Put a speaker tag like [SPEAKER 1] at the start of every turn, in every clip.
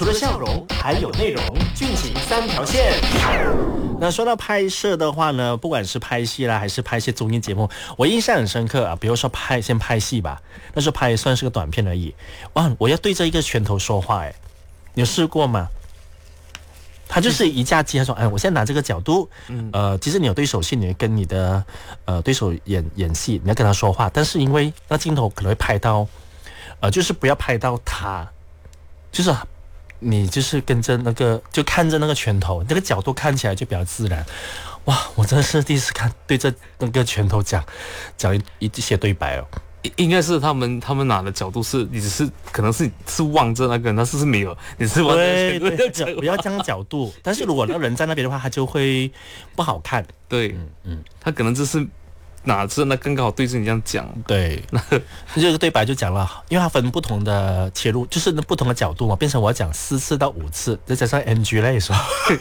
[SPEAKER 1] 除了笑容还有内容，俊情三条线。那说到拍摄的话呢，不管是拍戏啦，还是拍一些综艺节目，我印象很深刻啊。比如说先拍戏吧，那时候拍算是个短片而已。哇，我要对着一个拳头说话，你有试过吗？他就是一架机，他说：“我现在拿这个角度，其实你有对手戏，你会跟你的对手演戏，你要跟他说话，但是因为那镜头可能会拍到，就是不要拍到他，就是你就是跟着那个，就看着那个拳头，那个角度看起来就比较自然。哇，我真的是第一次看对着那个拳头讲一些对白哦。”
[SPEAKER 2] 应该是他们拿的角度是，你只是可能是望着那个人，他是没有，你是望着
[SPEAKER 1] 对，不要这样角度。但是如果那个人在那边的话，他就会不好看。
[SPEAKER 2] 对，他可能就是拿着那刚好对着你这样讲。
[SPEAKER 1] 对，那这个对白就讲了，因为它分不同的切入，就是不同的角度嘛，变成我要讲4次到5次，再加上 NG 类说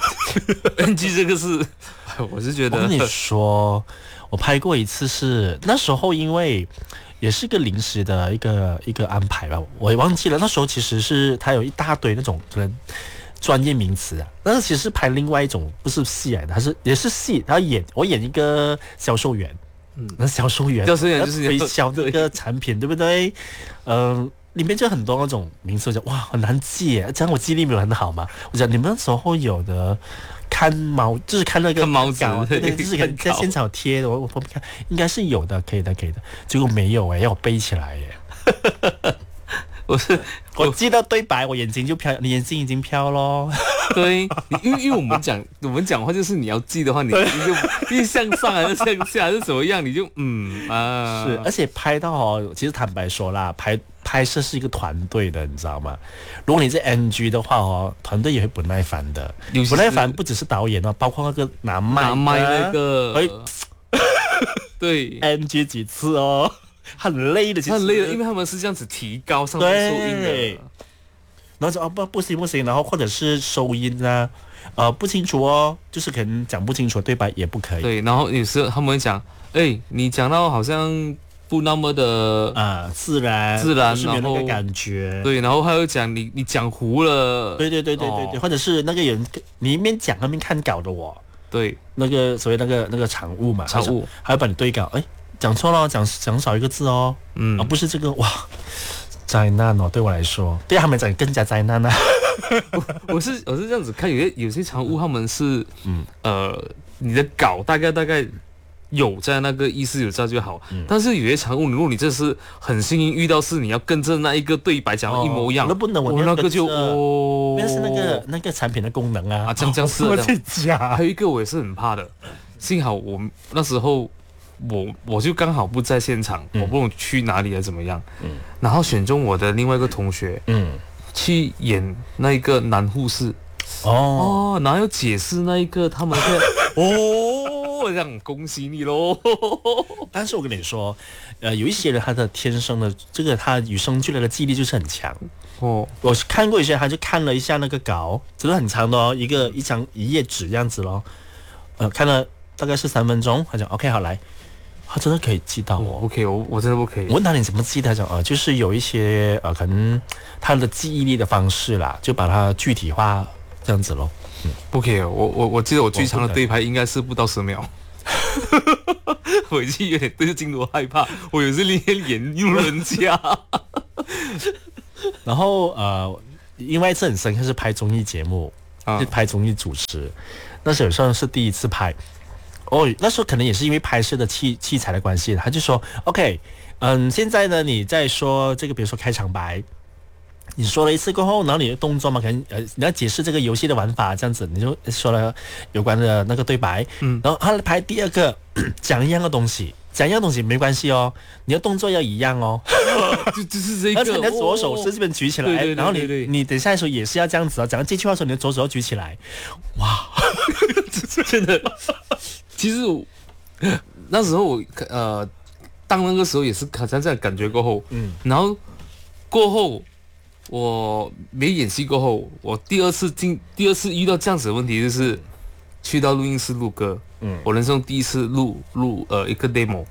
[SPEAKER 2] ，NG 这个是，我是觉得，
[SPEAKER 1] 我跟你说，我拍过一次是那时候因为。也是一个临时的一个安排吧，我也忘记了。那时候其实是他有一大堆那种可能专业名词啊，但是其实是拍另外一种不是戏来的，也是戏，我演一个销售员，那销售员
[SPEAKER 2] 就是
[SPEAKER 1] 推销这个产品，对不对？里面就很多那种名词，我讲哇很难记，这样我记忆力没有很好嘛。我讲你们那时候有的。看猫就是看那个
[SPEAKER 2] 猫稿，
[SPEAKER 1] 对，就是在现场贴的，我看应该是有的，可以的，结果没有要我背起来耶。我记得对白，我眼睛就飘，你眼睛已经飘咯。
[SPEAKER 2] 对，因为我们讲话就是你要记的话，你就向上还是向下还是怎么样，你就是
[SPEAKER 1] 而且拍到其实坦白说啦，拍摄是一个团队的，你知道吗？如果你是 NG 的话团队也会不耐烦的。不耐烦不只是导演包括那个拿麦
[SPEAKER 2] 那个，对
[SPEAKER 1] NG 几次很累的，其实
[SPEAKER 2] 很累的，因为他们是这样子提高上面收音的。
[SPEAKER 1] 然后说不行，然后或者是收音啊，不清楚就是可能讲不清楚对白也不可以。
[SPEAKER 2] 对，然后有时候他们会讲，你讲到好像不那么的
[SPEAKER 1] 自然，
[SPEAKER 2] 就是
[SPEAKER 1] 没有那个感觉。
[SPEAKER 2] 对，然后还有讲你讲糊了。
[SPEAKER 1] 对，或者是那个人你一边讲一边看稿的
[SPEAKER 2] 对，
[SPEAKER 1] 那个所谓那个场务嘛，
[SPEAKER 2] 场务
[SPEAKER 1] 还要帮你对稿，讲错了，讲少一个字不是这个哇。灾难对我来说，对他们讲更加灾难啊！
[SPEAKER 2] 我是这样子看，有些常务他们是你的稿大概有在那个意思有这样就好，但是有些常务，如果你这是很幸运遇到是你要跟着那一个对白讲一模一样，
[SPEAKER 1] 那不能，
[SPEAKER 2] 那个就
[SPEAKER 1] 那是那个产品的功能啊，
[SPEAKER 2] 这样是
[SPEAKER 1] 的。
[SPEAKER 2] 还有一个我也是很怕的，幸好我那时候。我就刚好不在现场，我不懂去哪里了怎么样，然后选中我的另外一个同学，去演那一个男护士，然后要解释那一个他们这样恭喜你咯。
[SPEAKER 1] 但是我跟你说，有一些人他的天生的这个他与生俱来的记忆力就是很强。我看过一些，他就看了一下那个稿，真的很长的一页纸这样子咯，看了大概是3分钟，他讲 OK 好来。他真的可以记到
[SPEAKER 2] OK， 我真的不可以。
[SPEAKER 1] 我问他你怎么记得？他讲就是有一些可能他的记忆力的方式啦，就把它具体化这样子咯。
[SPEAKER 2] 不可以，我记得我最长的对白应该是不到10秒。我已经有点对着镜头害怕，我有时连用人家。
[SPEAKER 1] 然后另外一次很深刻是拍综艺节目，是拍综艺主持，那时候算是第一次拍。那时候可能也是因为拍摄的器材的关系，他就说 OK，现在呢你在说这个，比如说开场白，你说了一次过后，然后你的动作嘛，可能你要解释这个游戏的玩法，这样子你就说了有关的那个对白，然后他拍第二个讲一样的东西没关系你的动作要一样
[SPEAKER 2] 就是这个，
[SPEAKER 1] 而且你的左手是这边举起来，然后你等下的时候也是要这样子讲到这句话的时候，你的左手要举起来，哇，真的。
[SPEAKER 2] 其实那时候我当那个时候也是好像这样感觉过后，然后过后我没演戏过后，我第二次遇到这样子的问题，就是去到录音室录歌，我人生第一次录一个 demo，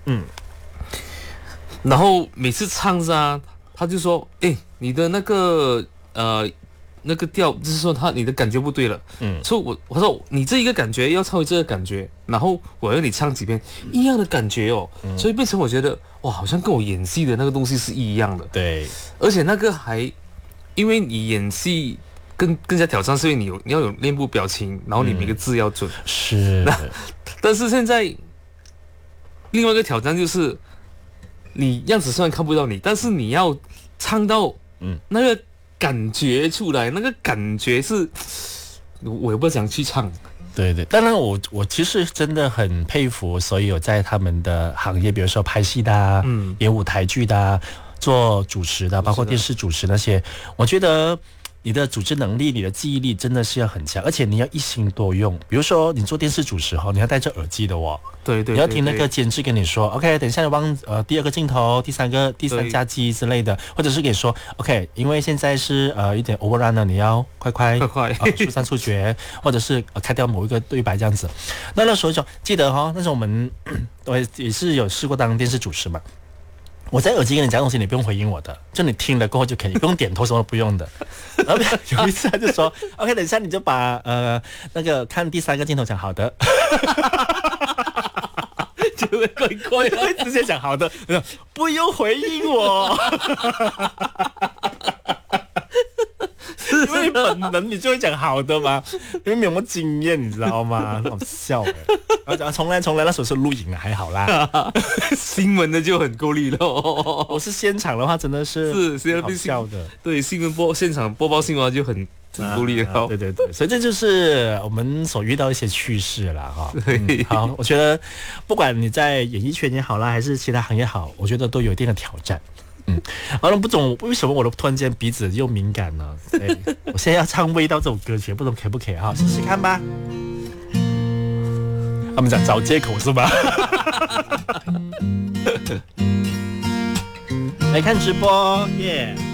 [SPEAKER 2] 然后每次唱他就说，你的那个那个调，就是说你的感觉不对了，所以我说你这一个感觉要超越这个感觉，然后我要你唱几遍一样的感觉哦，所以变成我觉得哇，好像跟我演戏的那个东西是一样的，
[SPEAKER 1] 对，
[SPEAKER 2] 而且那个还因为你演戏更加挑战，是因为你要有面部表情，然后你每个字要准，
[SPEAKER 1] 是，
[SPEAKER 2] 但是现在另外一个挑战就是你样子虽然看不到你，但是你要唱到那个感觉出来，那个感觉是我也不想去唱。
[SPEAKER 1] 对对，当然我其实真的很佩服所有在他们的行业，比如说拍戏的啊，演舞台剧的啊，做主持的，包括电视主持那些，我觉得你的组织能力、你的记忆力真的是要很强，而且你要一心多用。比如说你做电视主持哈，你要戴着耳机的哦，
[SPEAKER 2] 对，
[SPEAKER 1] 你要听那个监制跟你说 ，OK， 等一下你往第二个镜头、第三架机之类的，或者是跟你说 ，OK， 因为现在是一点 overrun 了，你要快速战速决，或者是开掉某一个对白这样子。那时候就记得哈，那时候我们我也是有试过当电视主持嘛。我在耳机跟你讲东西，你不用回应我的，就你听了过后就可以，不用点头，什么都不用的。然后有一次他就说 ，OK， 等一下你就把那个看第三个镜头讲好的，
[SPEAKER 2] 就会怪，
[SPEAKER 1] 会直接讲好的，不用回应我。因为你本能你就会讲好的嘛，因为没有经验，你知道吗？好笑哎！从来那时候是录影的，还好啦。
[SPEAKER 2] 新闻的就很够力了。
[SPEAKER 1] 我是现场的话，真的是好笑的。
[SPEAKER 2] 对，新闻现场播报新闻就很够力了。
[SPEAKER 1] 对对对，所以这就是我们所遇到一些趣事啦哈。好，我觉得不管你在演艺圈也好啦，还是其他行业好，我觉得都有一定的挑战。完了，不懂为什么我的突然间鼻子又敏感了？我现在要唱《味道》这首歌曲，不懂可不可以哈？试试看吧。他们讲找借口是吧？来看直播耶！